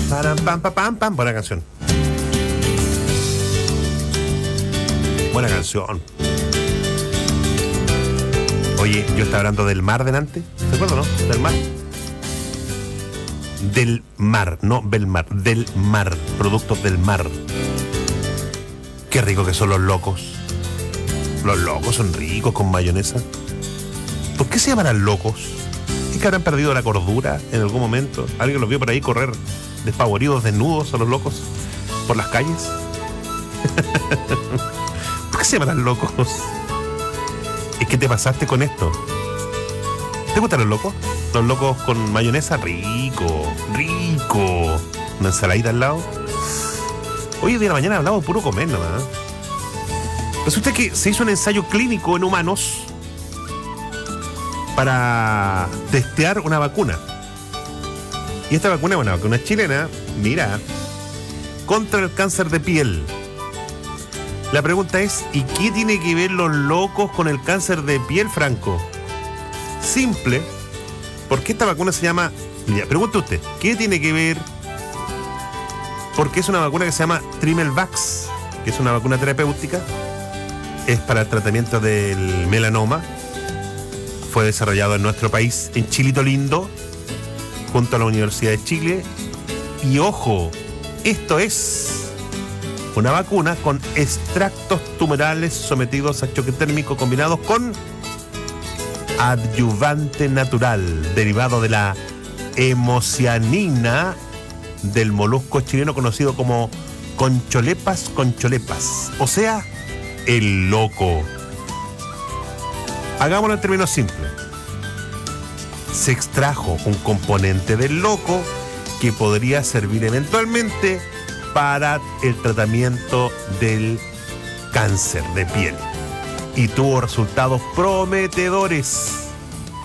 Param, pam, pam, pam, pam. Buena canción. Buena canción. Oye, yo estaba hablando del mar delante. ¿Te acuerdas, no? Del mar. Del mar, no Belmar. Del mar. Productos del mar. Qué rico que son los locos. Los locos son ricos con mayonesa. ¿Por qué se llamarán locos? ¿Es que habrán perdido la cordura en algún momento? ¿Alguien los vio por ahí correr despavoridos, desnudos a los locos por las calles? ¿Por qué se llamarán locos? Es que te pasaste con esto. ¿Te gustan los locos? Los locos con mayonesa, rico, rico. Una ensaladita al lado. Hoy día de la mañana hablamos puro comer nomás. Resulta que se hizo un ensayo clínico en humanos para testear una vacuna. Y esta vacuna es una vacuna chilena, mira, contra el cáncer de piel. La pregunta es, ¿y qué tiene que ver los locos con el cáncer de piel, Franco? Simple, porque esta vacuna se llama... Mira, pregunte usted, ¿qué tiene que ver? Porque es una vacuna que se llama Trimelvax, que es una vacuna terapéutica, es para el tratamiento del melanoma, fue desarrollado en nuestro país, en Chilito Lindo, junto a la Universidad de Chile, y ojo, esto es una vacuna con extractos tumorales sometidos a choque térmico combinados con adyuvante natural, derivado de la hemocianina del molusco chileno conocido como concholepas, o sea, el loco. Hagámoslo en términos simples. Se extrajo un componente del loco que podría servir eventualmente para el tratamiento del cáncer de piel. Y tuvo resultados prometedores.